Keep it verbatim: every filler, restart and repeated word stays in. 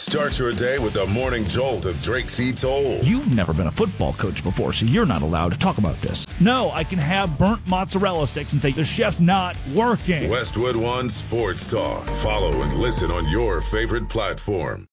Start your day with the morning jolt of Drake C. Toll. You've never been a football coach before, so you're not allowed to talk about this. No, I can have burnt mozzarella sticks and say the chef's not working. Westwood One Sports Talk. Follow and listen on your favorite platform.